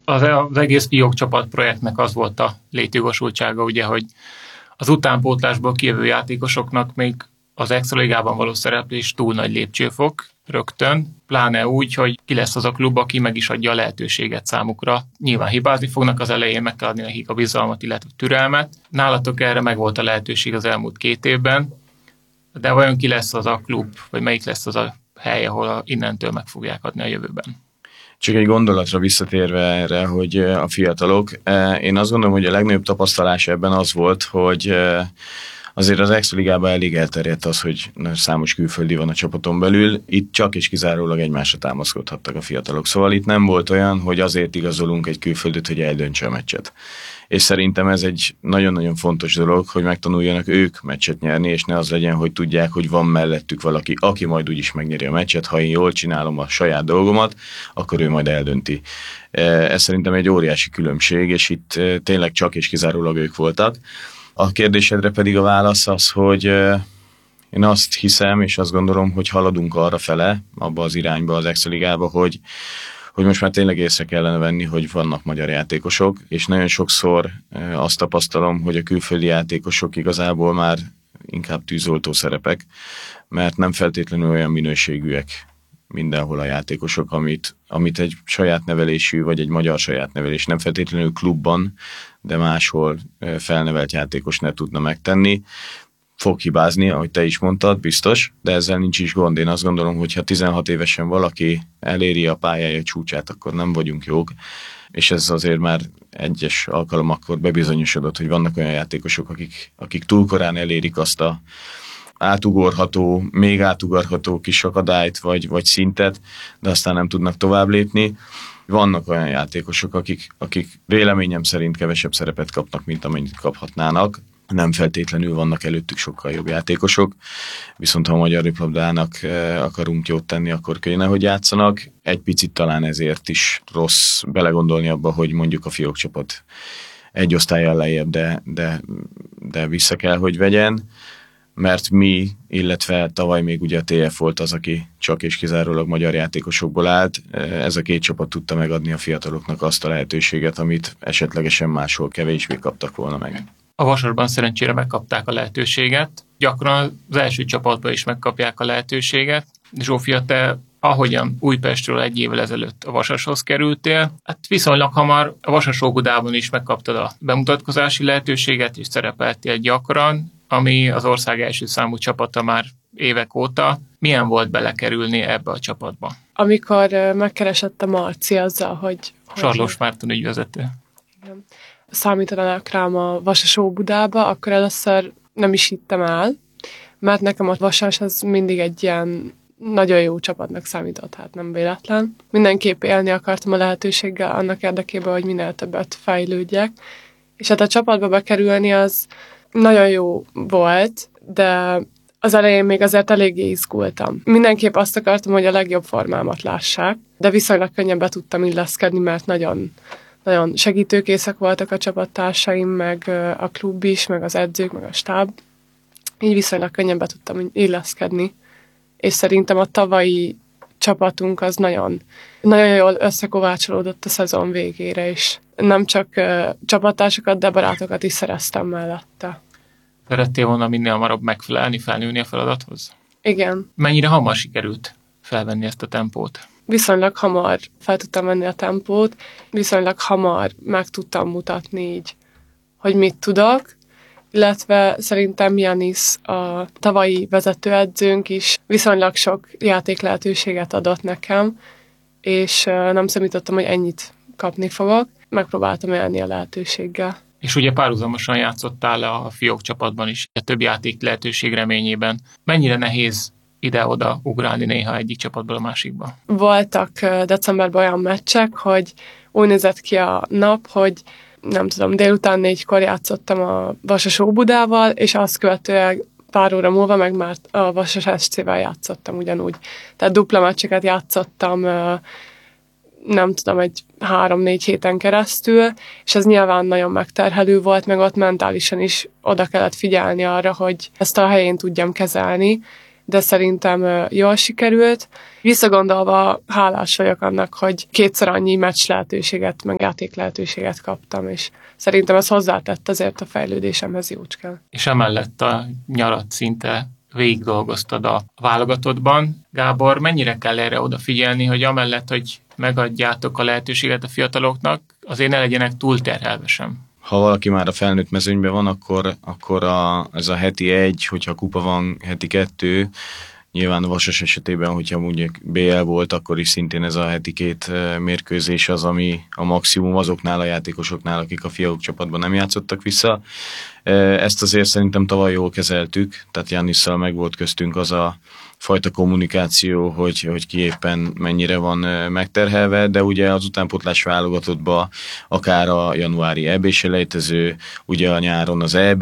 Az egész fiók csapat projektnek az volt a létjogosultsága, ugye, hogy az utánpótlásból kijövő játékosoknak még az Extraligában való szereplés túl nagy lépcsőfok rögtön, pláne úgy, hogy ki lesz az a klub, aki meg is adja a lehetőséget számukra. Nyilván hibázni fognak az elején, meg kell adni nekik a bizalmat, illetve türelmet. Nálatok erre meg volt a lehetőség az elmúlt 2 évben, de vajon ki lesz az a klub, vagy melyik lesz az a hely, ahol innentől meg fogják adni a jövőben? Csak egy gondolatra visszatérve erre, hogy a fiatalok, én azt gondolom, hogy a legnagyobb tapasztalás ebben az volt, hogy azért az Extraligában elég elterjedt az, hogy számos külföldi van a csapaton belül, itt csak és kizárólag egymásra támaszkodhattak a fiatalok. Szóval itt nem volt olyan, hogy azért igazolunk egy külföldöt, hogy eldöntse a meccset. És szerintem ez egy nagyon-nagyon fontos dolog, hogy megtanuljanak ők meccset nyerni, és ne az legyen, hogy tudják, hogy van mellettük valaki, aki majd úgyis megnyeri a meccset, ha én jól csinálom a saját dolgomat, akkor ő majd eldönti. Ez szerintem egy óriási különbség, és itt tényleg csak és kizárólag ők voltak. A kérdésedre pedig a válasz az, hogy én azt hiszem, és azt gondolom, hogy haladunk arra fele, abba az irányba az Extraligába, hogy most már tényleg észre kellene venni, hogy vannak magyar játékosok, és nagyon sokszor azt tapasztalom, hogy a külföldi játékosok igazából már inkább tűzoltó szerepek, mert nem feltétlenül olyan minőségűek mindenhol a játékosok, amit egy saját nevelésű, vagy egy magyar saját nevelés, nem feltétlenül klubban, de máshol felnevelt játékos ne tudna megtenni. Fog hibázni, ahogy te is mondtad, biztos, de ezzel nincs is gond. Én azt gondolom, hogy ha 16 évesen valaki eléri a pályája csúcsát, akkor nem vagyunk jók, és ez azért már egyes alkalomakkor bebizonyosodott, hogy vannak olyan játékosok, akik túl korán elérik azt a még átugorható kis akadályt, vagy szintet, de aztán nem tudnak tovább lépni. Vannak olyan játékosok, akik véleményem szerint kevesebb szerepet kapnak, mint amennyit kaphatnának. Nem feltétlenül vannak előttük sokkal jobb játékosok, viszont ha a magyar röplabdának akarunk jót tenni, akkor kéne, hogy játszanak. Egy picit talán ezért is rossz belegondolni abba, hogy mondjuk a fiók csapat egy osztállyal lejjebb, de vissza kell, hogy vegyen, mert mi, illetve tavaly még ugye a TF volt az, aki csak és kizárólag magyar játékosokból állt. Ez a 2 csapat tudta megadni a fiataloknak azt a lehetőséget, amit esetlegesen máshol kevésbé kaptak volna meg. A Vasasban szerencsére megkapták a lehetőséget. Gyakran az első csapatban is megkapják a lehetőséget. Zsófia, te ahogyan Újpestről 1 évvel ezelőtt a Vasashoz kerültél, hát viszonylag hamar a Vasas Óbudában is megkaptad a bemutatkozási lehetőséget, és szerepeltél gyakran, ami az ország első számú csapata már évek óta. Milyen volt belekerülni ebbe a csapatba? Amikor megkeresett a Marci azzal, hogy Sarlós Márton ügyvezető. Igen. Számítanak rám a Vasas Óbudába, akkor először nem is hittem el, mert nekem a Vasas az mindig egy ilyen nagyon jó csapatnak számított, hát nem véletlen. Mindenképp élni akartam a lehetőséggel annak érdekében, hogy minél többet fejlődjek. És hát a csapatba bekerülni az nagyon jó volt, de az elején még azért eléggé izgultam. Mindenképp azt akartam, hogy a legjobb formámat lássák, de viszonylag könnyen be tudtam illeszkedni, mert nagyon segítőkészek voltak a csapattársaim, meg a klub is, meg az edzők, meg a stáb. Így viszonylag könnyen be tudtam illeszkedni. És szerintem a tavalyi csapatunk az nagyon, nagyon jól összekovácsolódott a szezon végére, és nem csak csapattársakat, de barátokat is szereztem mellette. Szerettél volna minél hamarabb megfelelni, felnőni a feladathoz? Igen. Mennyire hamar sikerült felvenni ezt a tempót? Viszonylag hamar fel tudtam venni a tempót, viszonylag hamar meg tudtam mutatni így, hogy mit tudok, illetve szerintem Janis, a tavalyi vezetőedzőnk is viszonylag sok játék lehetőséget adott nekem, és nem számítottam, hogy ennyit kapni fogok. Megpróbáltam élni a lehetőséggel. És ugye párhuzamosan játszottál a fiók csapatban is, a több játék lehetőség reményében. Mennyire nehéz ide-oda ugrálni néha egyik csapatból a másikba? Voltak decemberben olyan meccsek, hogy úgy nézett ki a nap, hogy nem tudom, délután 4-kor játszottam a Vasas Óbudával, és azt követően pár óra múlva meg már a Vasas SC-vel játszottam ugyanúgy. Tehát dupla meccseket játszottam, nem tudom, egy 3-4 héten keresztül, és ez nyilván nagyon megterhelő volt, meg ott mentálisan is oda kellett figyelni arra, hogy ezt a helyén tudjam kezelni, de szerintem jól sikerült. Visszagondolva hálás vagyok annak, hogy 2-szer annyi meccs lehetőséget, meg játék lehetőséget kaptam, és szerintem ez hozzátett azért a fejlődésemhez jócskán. És emellett a nyarat szinte végig dolgoztad a válogatottban. Gábor, mennyire kell erre odafigyelni, hogy amellett, hogy megadjátok a lehetőséget a fiataloknak, azért ne legyenek túlterhelve sem? Ha valaki már a felnőtt mezőnyben van, akkor ez a heti 1, hogyha kupa van, heti 2, nyilván a Vasas esetében, hogyha mondjuk BL volt, akkor is szintén ez a heti 2 mérkőzés az, ami a maximum azoknál a játékosoknál, akik a fiúk csapatban nem játszottak vissza. Ezt azért szerintem tavaly jól kezeltük, tehát Jannisszal meg volt köztünk az a fajta kommunikáció, hogy ki éppen mennyire van megterhelve, de ugye az utánpótlás válogatottba akár a januári EB-selejtező, ugye a nyáron az EB,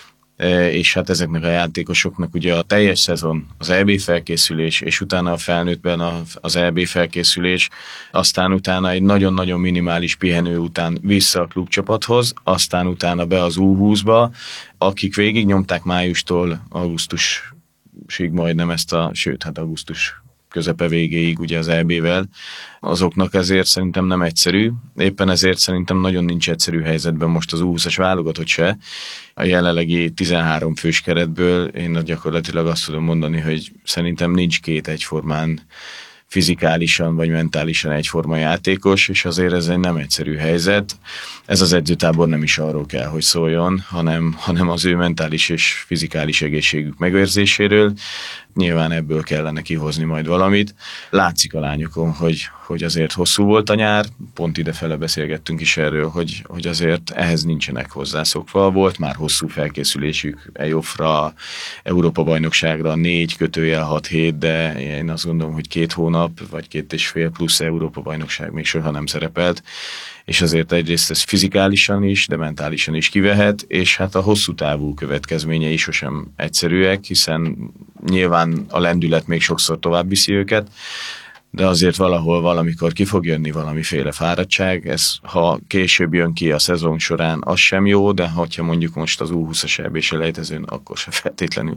és hát ezeknek a játékosoknak ugye a teljes szezon, az EB felkészülés, és utána a felnőttben az EB felkészülés, aztán utána egy nagyon-nagyon minimális pihenő után vissza a klubcsapathoz, aztán utána be az U20-ba, akik végignyomták májustól augusztusig majdnem sőt, augusztus közepe végéig ugye az EB-vel, azoknak ezért szerintem nem egyszerű. Éppen ezért szerintem nagyon nincs egyszerű helyzetben most az U20-as válogatott se. A jelenlegi 13 fős keretből én gyakorlatilag azt tudom mondani, hogy szerintem nincs 2 egyformán fizikálisan vagy mentálisan egyforma játékos, és azért ez egy nem egyszerű helyzet. Ez az edzőtábor nem is arról kell, hogy szóljon, hanem az ő mentális és fizikális egészségük megőrzéséről. Nyilván ebből kellene kihozni majd valamit. Látszik a lányokon, hogy azért hosszú volt a nyár, pont idefele beszélgettünk is erről, hogy azért ehhez nincsenek hozzászokva. Volt már hosszú felkészülésük EOF-ra, Európa-bajnokságra 4/6 hét, de én azt gondolom, hogy 2 hónap, vagy 2,5 plusz Európa-bajnokság még soha nem szerepelt, és azért egyrészt ez fizikálisan is, de mentálisan is kivehet, és hát a hosszú távú következményei sosem egyszerűek, hiszen nyilván a lendület még sokszor tovább viszi őket, de azért valahol valamikor ki fog jönni valamiféle fáradtság, ez ha később jön ki a szezon során, az sem jó, de ha mondjuk most az U20-as EB-selejtezőn, akkor se feltétlenül.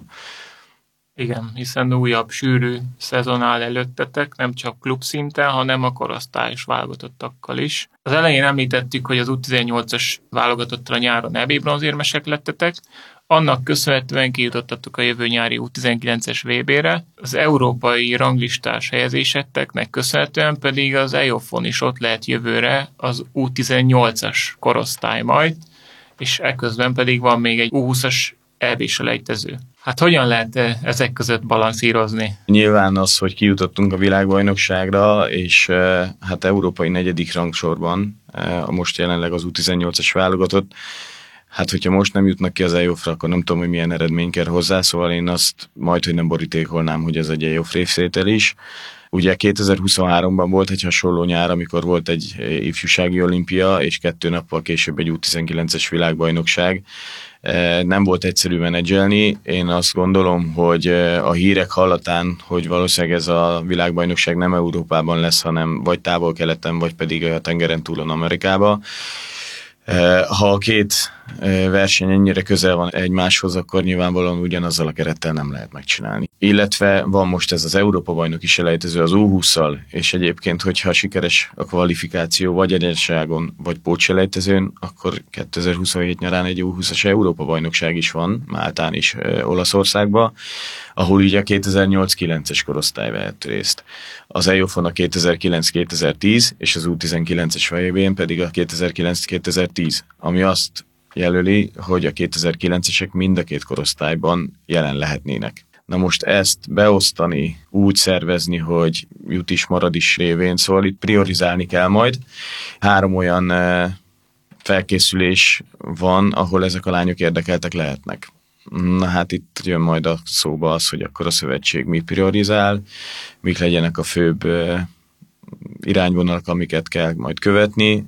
Igen, hiszen újabb sűrű szezon áll előttetek, nem csak klubszinten, hanem a korosztályos válogatottakkal is. Az elején említettük, hogy az U18-as válogatottra nyáron EB bronzérmesek lettetek, annak köszönhetően kijutottatok a jövő nyári U19-es VB-re, az európai ranglistás helyezéseteknek köszönhetően pedig az EOF-on is ott lehet jövőre az U18-as korosztály majd, és eközben pedig van még egy U20-as EB-selejtező. Hát hogyan lehet ezek között balanszírozni? Nyilván az, hogy kijutottunk a világbajnokságra, és hát európai 4. rangsorban, most jelenleg az U18-as válogatott, hát hogyha most nem jutnak ki az EOF-ra, akkor nem tudom, hogy milyen eredmény kell hozzá, szóval én azt majdhogy nem borítékolnám, hogy ez egy EOF részvétel is. Ugye 2023-ban volt egy hasonló nyár, amikor volt egy ifjúsági olimpia, és 2 nappal később egy U19-es világbajnokság. Nem volt egyszerű menedzselni. Én azt gondolom, hogy a hírek hallatán, hogy valószínűleg ez a világbajnokság nem Európában lesz, hanem vagy távol-keleten, vagy pedig a tengeren túlon Amerikába. Ha a 2 verseny ennyire közel van egymáshoz, akkor nyilvánvalóan ugyanazzal a kerettel nem lehet megcsinálni. Illetve van most ez az Európa-bajnoki selejtező az U20-szal, és egyébként, hogyha sikeres a kvalifikáció vagy egyenságon, vagy pótselejtezőn, akkor 2027 nyarán egy U20-as Európa-bajnokság is van, Máltán is Olaszországban, ahol ugye a 2008-9-es korosztály vett részt. Az EOF-on a 2009-2010, és az U19-es VB-n pedig a 2009-2010, ami azt jelöli, hogy a 2009-esek mind a 2 korosztályban jelen lehetnének. Na most ezt beosztani, úgy szervezni, hogy jut is, marad is révén, szóval itt priorizálni kell majd. 3 olyan felkészülés van, ahol ezek a lányok érdekeltek lehetnek. Na hát itt jön majd a szóba az, hogy akkor a szövetség mi priorizál, mik legyenek a főbb irányvonalak, amiket kell majd követni,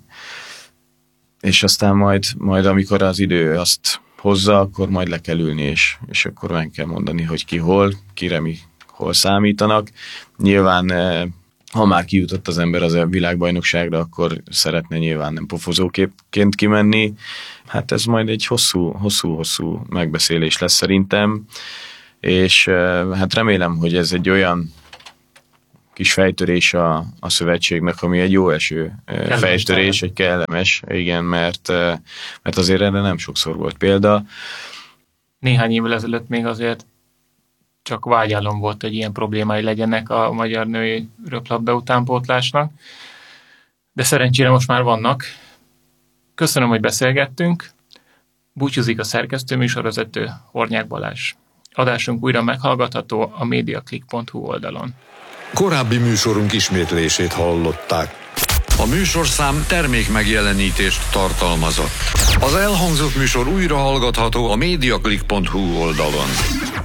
és aztán majd amikor az idő azt hozza, akkor majd le kell ülni, és akkor meg kell mondani, hogy ki hol, kire mi hol számítanak. Nyilván, ha már kijutott az ember az világbajnokságra, akkor szeretne nyilván nem pofozóként kimenni. Hát ez majd egy hosszú megbeszélés lesz szerintem. és hát remélem, hogy ez egy olyan kis fejtörés a szövetségnek, ami egy jó eső fejtörés, egy kellemes, igen, mert azért erre nem sokszor volt példa. Néhány évvel ezelőtt még azért csak vágyálom volt, hogy ilyen problémái legyenek a magyar női röplabda utánpótlásnak, de szerencsére most már vannak. Köszönöm, hogy beszélgettünk. Búcsúzik a szerkesztő műsorvezető, Hornyák Balázs. Adásunk újra meghallgatható a mediaclick.hu oldalon. Korábbi műsorunk ismétlését hallották. A műsorszám termékmegjelenítést tartalmazott. Az elhangzott műsor újra hallgatható a mediaclick.hu oldalon.